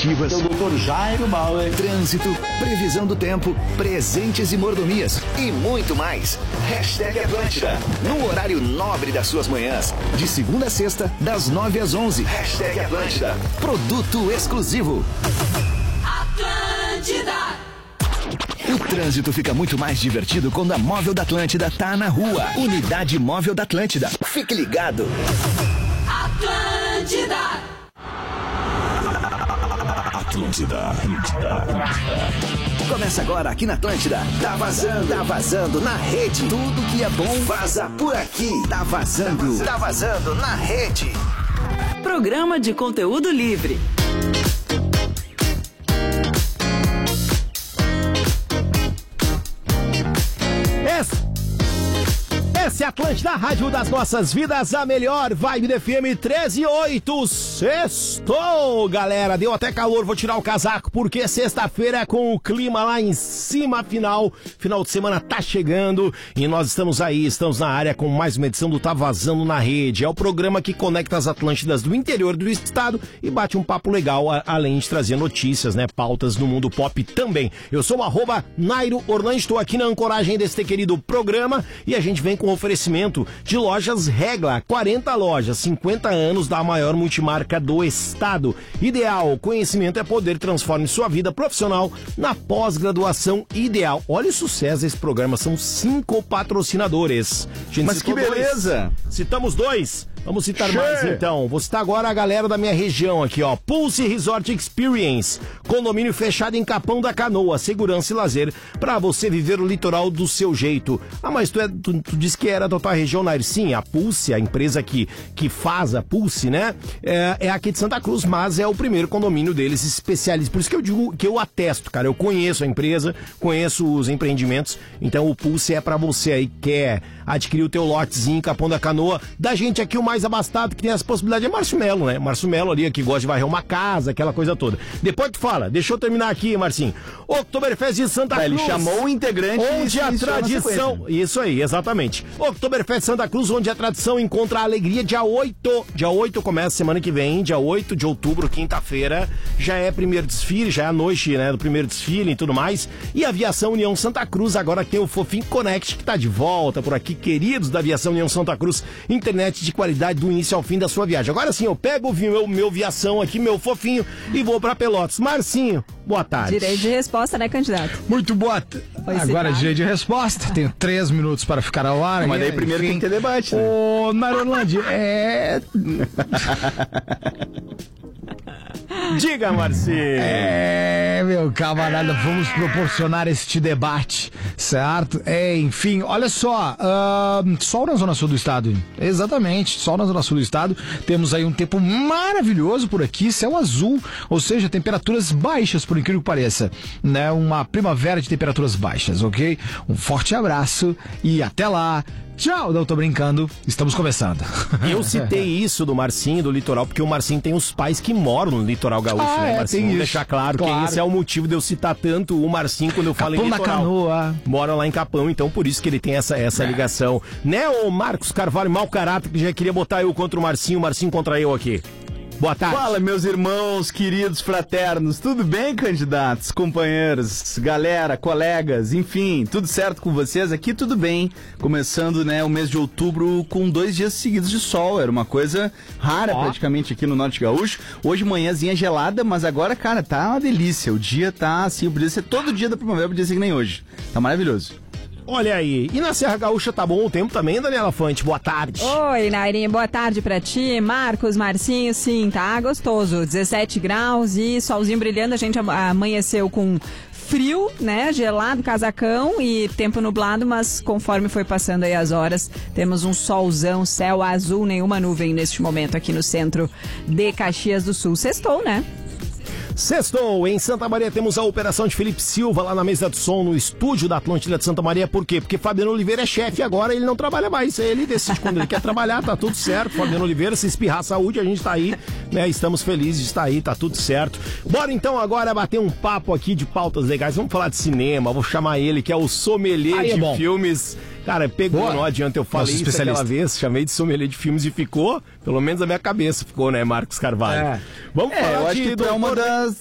esportivas, o Dr. Jairo Bauer, trânsito, previsão do tempo, presentes e mordomias e muito mais. Hashtag Atlântida, no horário nobre das suas manhãs, de segunda a sexta, das 9 às 11. Hashtag Atlântida, produto exclusivo. Atlântida. O trânsito fica muito mais divertido quando a Móvel da Atlântida tá na rua. Unidade Móvel da Atlântida. Fique ligado. Atlântida. Atlântida. Começa agora aqui na Atlântida. Tá vazando na rede. Tudo que é bom vaza por aqui. Tá vazando na rede. Programa de conteúdo livre. Essa é a Atlântida, a rádio das nossas vidas, a melhor vibe do FM 13.8. Sextou, galera. Deu até calor, vou tirar o casaco, porque sexta-feira é com o clima lá em cima, final de semana tá chegando e nós estamos na área com mais uma edição do Tá Vazando na Rede. É o programa que conecta as Atlântidas do interior do estado e bate um papo legal, além de trazer notícias, né, pautas no mundo pop também. Eu sou o @Nairo Orlando, estou aqui na ancoragem deste querido programa e a gente vem com oferecimento de lojas Regla, 40 lojas, 50 anos da maior multimarca do estado. Ideal, conhecimento é poder, transforme sua vida profissional na pós-graduação Ideal. Olha o sucesso desse programa, são 5 patrocinadores. Mas que beleza! Citamos 2. Vamos citar mais então. Vou citar agora a galera da minha região aqui, ó. Pulse Resort Experience, condomínio fechado em Capão da Canoa, segurança e lazer pra você viver o litoral do seu jeito. Ah, mas tu disse que era da tua região, Nair? Sim, a Pulse, a empresa que faz a Pulse, né? É aqui de Santa Cruz, mas é o primeiro condomínio deles especialista. Por isso que eu digo que eu atesto, cara. Eu conheço a empresa, conheço os empreendimentos, então o Pulse é pra você aí que quer adquirir o teu lotezinho em Capão da Canoa. Da gente aqui, o mais abastado que tem essa possibilidade é Márcio Melo, né? Márcio Melo ali, que gosta de varrer uma casa, aquela coisa toda. Depois tu fala, deixa eu terminar aqui, Marcinho. Oktoberfest de Santa Cruz. Ele chamou o integrante onde a tradição... Isso aí, exatamente. Oktoberfest Santa Cruz, onde a tradição encontra a alegria. Dia 8. Dia 8 começa semana que vem, dia 8 de outubro, quinta-feira. Já é primeiro desfile, já é a noite, né, do primeiro desfile e tudo mais. E a Aviação União Santa Cruz, agora tem o Fofinho Connect, que tá de volta por aqui, queridos da Aviação União Santa Cruz. Internet de qualidade do início ao fim da sua viagem. Agora sim, eu pego o meu Viação aqui, meu fofinho, e vou pra Pelotas. Marcinho, boa tarde. Direito de resposta, né, candidato? Muito boa. Agora é direito de resposta. Tenho 3 minutos para ficar ao ar. Mas daí primeiro tem que ter debate, né? Ô, Nairolândia, Diga, Marcinho. Meu camarada, vamos proporcionar este debate, certo? Enfim, olha só, sol na zona sul do estado. Exatamente, sol na zona sul do estado. Temos aí um tempo maravilhoso por aqui, céu azul, ou seja, temperaturas baixas, por incrível que pareça, né? Uma primavera de temperaturas baixas, ok? Um forte abraço e até lá. Tchau, não tô brincando, estamos começando. Eu citei isso do Marcinho, do litoral, porque o Marcinho tem os pais que moram no litoral gaúcho, né, Marcinho? Vamos deixar claro que esse é o motivo de eu citar tanto o Marcinho quando eu falo em litoral. Capão da Canoa. Mora lá em Capão, então por isso que ele tem essa ligação. Né, ô Marcos Carvalho, mau caráter, que já queria botar eu contra o Marcinho contra eu aqui. Boa tarde. Fala, meus irmãos, queridos, fraternos. Tudo bem, candidatos, companheiros, galera, colegas, enfim, tudo certo com vocês? Aqui tudo bem. Começando, né, o mês de outubro com 2 dias seguidos de sol. Era uma coisa rara praticamente aqui no Norte Gaúcho. Hoje manhãzinha gelada, mas agora, cara, tá uma delícia. O dia tá assim, podia ser todo dia da primavera, podia ser que nem hoje. Tá maravilhoso. Olha aí, e na Serra Gaúcha tá bom o tempo também, Daniela Fante? Boa tarde. Oi, Nairinha, boa tarde pra ti, Marcos, Marcinho, sim, tá gostoso, 17 graus e solzinho brilhando, a gente amanheceu com frio, né, gelado, casacão e tempo nublado, mas conforme foi passando aí as horas, temos um solzão, céu azul, nenhuma nuvem neste momento aqui no centro de Caxias do Sul. Sextou, né? Sextou, em Santa Maria temos a operação de Felipe Silva lá na mesa de som, no estúdio da Atlântida de Santa Maria. Por quê? Porque Fabiano Oliveira é chefe agora, ele não trabalha mais. Ele decide quando ele quer trabalhar, tá tudo certo. Fabiano Oliveira, se espirrar a saúde, a gente tá aí, né? Estamos felizes de estar aí, tá tudo certo. Bora então agora bater um papo aqui de pautas legais. Vamos falar de cinema, vou chamar ele, que é o sommelier de filmes. Cara, pegou, não adianta, eu falei isso aquela vez, chamei de sommelier de filmes e ficou, pelo menos a minha cabeça ficou, né, Marcos Carvalho? Vamos falar eu acho que tu é uma